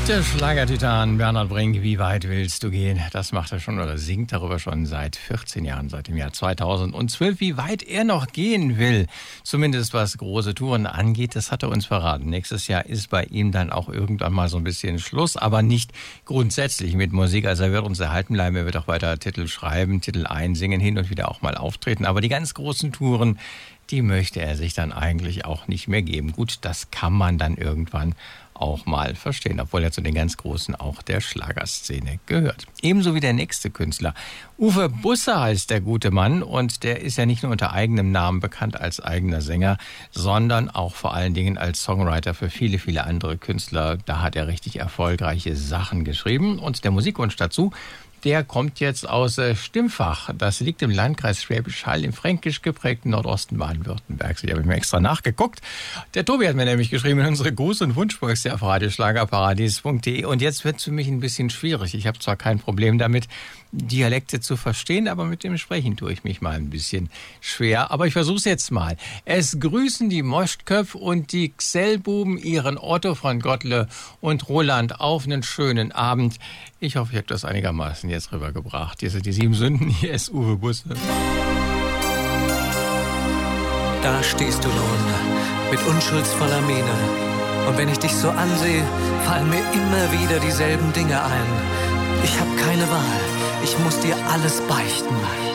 Der Schlagertitan Bernhard Brink, wie weit willst du gehen? Das macht er schon oder singt darüber schon seit 14 Jahren, seit dem Jahr 2012. Wie weit er noch gehen will, zumindest was große Touren angeht, das hat er uns verraten. Nächstes Jahr ist bei ihm dann auch irgendwann mal so ein bisschen Schluss, aber nicht grundsätzlich mit Musik. Also er wird uns erhalten bleiben, er wird auch weiter Titel schreiben, Titel einsingen, hin und wieder auch mal auftreten. Aber die ganz großen Touren, die möchte er sich dann eigentlich auch nicht mehr geben. Gut, das kann man dann irgendwann auch mal verstehen, obwohl er zu den ganz Großen auch der Schlagerszene gehört. Ebenso wie der nächste Künstler. Uwe Busse heißt der gute Mann und der ist ja nicht nur unter eigenem Namen bekannt als eigener Sänger, sondern auch vor allen Dingen als Songwriter für viele, viele andere Künstler. Da hat er richtig erfolgreiche Sachen geschrieben und der Musikwunsch dazu, der kommt jetzt aus Stimpfach. Das liegt im Landkreis Schwäbisch Hall im fränkisch geprägten Nordosten Baden-Württembergs. Ich habe mir extra nachgeguckt. Der Tobi hat mir nämlich geschrieben in unsere Gruß- und Wunschbox auf radioschlagerparadies.de. Und jetzt wird es für mich ein bisschen schwierig. Ich habe zwar kein Problem damit, Dialekte zu verstehen, aber mit dem Sprechen tue ich mich mal ein bisschen schwer. Aber ich versuche es jetzt mal. Es grüßen die Moschköpf und die Xellbuben ihren Otto von Gottle und Roland auf einen schönen Abend. Ich hoffe, ich habe das einigermaßen jetzt rübergebracht. Hier sind die 7 Sünden, hier ist Uwe Busse. Da stehst du nun, mit unschuldsvoller Miene. Und wenn ich dich so ansehe, fallen mir immer wieder dieselben Dinge ein. Ich habe keine Wahl, ich muss dir alles beichten.